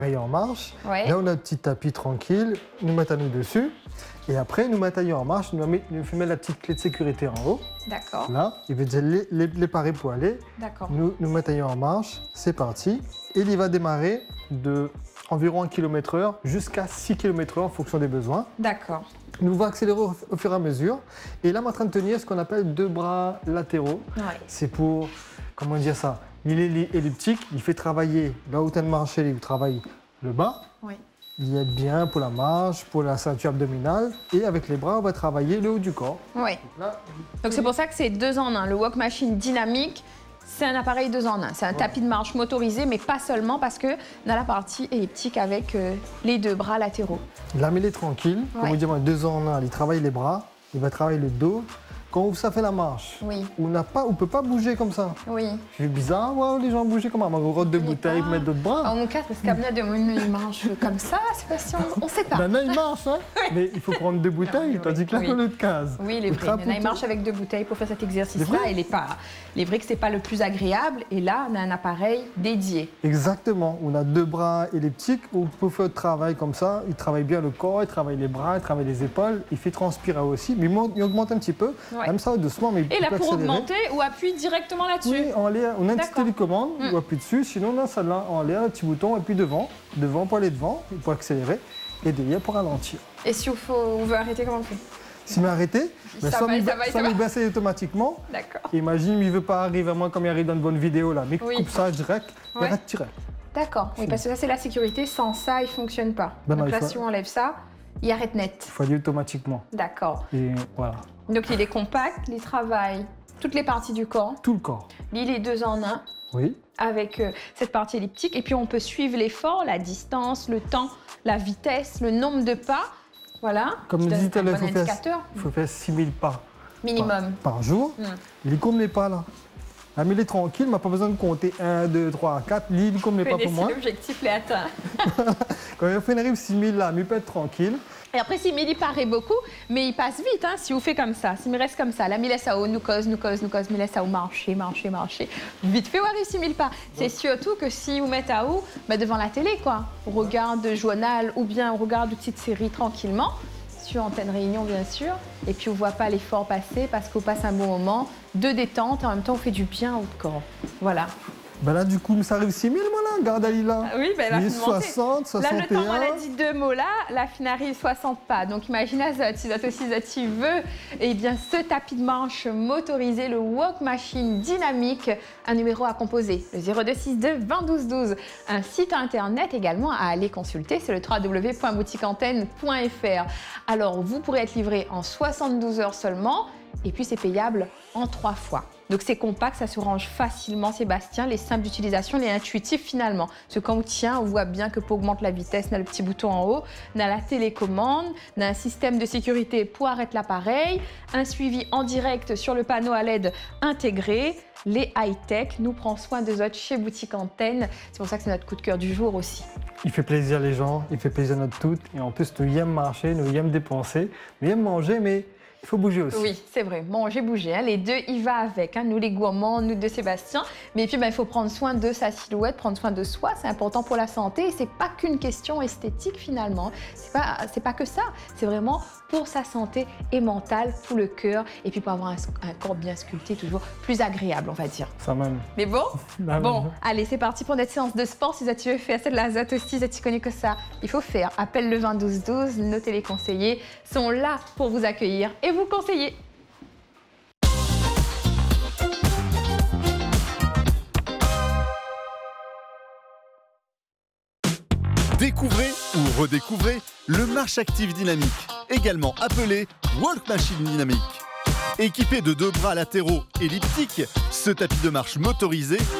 en marche. Ouais. Là, on a un petit tapis tranquille. Nous mettons nous dessus. Et après, nous mettons en marche. Nous faisons mettre la petite clé de sécurité en haut. D'accord. Là, il veut dire les parer pour aller. D'accord. Nous mettons en marche. C'est parti. Et il va démarrer de environ 1 km/h jusqu'à 6 km/h en fonction des besoins. D'accord. Nous va accélérer au fur et à mesure. Et là, on est en train de tenir ce qu'on appelle 2 bras latéraux. Ouais. C'est pour, comment dire ça, il est elliptique, il fait travailler, là où tu as marché, il travaille le bas. Oui. Il aide bien pour la marche, pour la ceinture abdominale. Et avec les bras, on va travailler le haut du corps. Oui. Donc c'est pour ça que c'est 2 en 1. Le Walk Machine dynamique, c'est un appareil 2 en 1. C'est un tapis de marche motorisé, mais pas seulement parce que on a la partie elliptique avec les 2 bras latéraux. Là, mais il est tranquille. Comme vous dites, 2 en 1, il travaille les bras, il va travailler le dos. Quand ça fait la marche, Oui. on ne peut pas bouger comme ça. Oui. C'est bizarre, ouais, les gens bouger comme ça. On rote de bouteilles, mettre d'autres bras. En mon cas, parce qu'Abna de il marche comme ça, Sébastien, on ne sait pas. Maintenant, il marche, hein. Mais il faut prendre 2 bouteilles, tandis que là, on a 15. Oui, il est vrai. Maintenant, il marche avec 2 bouteilles pour faire cet exercice-là. Il est vrai que ce n'est pas le plus agréable. Et là, on a un appareil dédié. Exactement. On a 2 bras elliptiques où on peut faire le travail comme ça. Il travaille bien le corps, il travaille les bras, il travaille les épaules. Il fait transpirer aussi. Mais il augmente un petit peu. Ouais. Comme ça, doucement, mais et là, pour accélérer. augmenter, ou appuie directement là-dessus. Oui, en l'air. On a une petite D'accord. télécommande, on appuie dessus. Sinon, on a celle-là en l'air, un petit bouton, et puis devant pour aller devant, pour accélérer, et derrière pour ralentir. Et si on veut arrêter, comment on fait? Si on arrêté, Ça va. baisse automatiquement. D'accord. Imagine, il ne veut pas arriver à moi comme il arrive dans une bonne vidéo là, mais Oui. coupe ça direct, il arrête direct. D'accord. Oui, parce que ça, c'est la sécurité. Sans ça, il ne fonctionne pas. Ben non, Donc là, il faut- si on enlève ça, il arrête net. Il faut aller automatiquement. D'accord. Et voilà, Donc, il est compact, il travaille toutes les parties du corps. tout le corps. Il est 2 en 1 Oui. avec cette partie elliptique. Et puis, on peut suivre l'effort, la distance, le temps, la vitesse, le nombre de pas. Voilà. Comme Je je donne disais tout à un l'heure, bon il indicateur. faut faire 6000 pas Minimum. par jour. Il ne compte les pas là. Là, mais il est tranquille, il n'a pas besoin de compter 1, 2, 3, 4. Lui, il ne compte les pas pour moi. L'objectif est atteint. Quand il fait une arrive 6000 là, mais il peut être tranquille. Et après, si il paraît beaucoup, mais il passe vite, hein, si vous faites comme ça. Si il reste comme ça, là, il laisse à haut, nous cause, il laisse à haut, marcher. Vite fait, ouais, 6000 pas. C'est surtout que si vous mettez à haut, devant la télé, quoi. On regarde le journal ou bien on regarde une petite série tranquillement, sur Antenne Réunion, bien sûr. Et puis, on ne voit pas l'effort passer parce qu'on passe un bon moment de détente et en même temps, on fait du bien au corps. Voilà. Ben là, du coup, ça arrive 6000, moi, là. Regarde, Ali, là. Oui, ben là, Il est faut monter. 60, 61. Là, le temps, on a dit 2 mots là, la fin arrive 60 pas. Donc, imaginez si tu veux, eh bien, ce tapis de marche motorisé, le Walk Machine dynamique, un numéro à composer, le 0262 20 12 12. Un site internet également à aller consulter, c'est le www.boutiqueantenne.fr. Alors, vous pourrez être livré en 72 heures seulement, et puis c'est payable en 3 fois. Donc c'est compact, ça se range facilement, Sébastien, les simples d'utilisation, les intuitifs finalement. Parce que quand on tient, on voit bien que pour augmenter la vitesse, on a le petit bouton en haut, on a la télécommande, on a un système de sécurité pour arrêter l'appareil, un suivi en direct sur le panneau à LED intégré. Les high-tech nous prend soin des autres chez Boutique Antenne. C'est pour ça que c'est notre coup de cœur du jour aussi. Il fait plaisir les gens, il fait plaisir notre toutes. Et en plus, nous aimons marcher, nous aimons dépenser, nous aimons manger, mais il faut bouger aussi. Oui, c'est vrai. Manger, bouger. Hein. Les deux, il va avec. Hein. Nous, les gourmands, nous de Sébastien. Mais puis, il faut prendre soin de sa silhouette, prendre soin de soi. C'est important pour la santé. Et c'est pas qu'une question esthétique, finalement. C'est pas que ça. C'est vraiment pour sa santé et mentale, pour le cœur. Et puis, pour avoir un corps bien sculpté, toujours plus agréable, on va dire. Ça même. Mais bon, Ah, bon, même. allez, c'est parti pour notre séance de sport. Si tu veux faire ça de la ZOT aussi, si tu connais que ça, il faut faire. Appelle le 20 12 12. Nos téléconseillers sont là pour vous accueillir et vous conseiller. Découvrez ou redécouvrez le Marche Active Dynamique, également appelé Walk Machine Dynamique. Équipé de 2 bras latéraux elliptiques, ce tapis de marche motorisé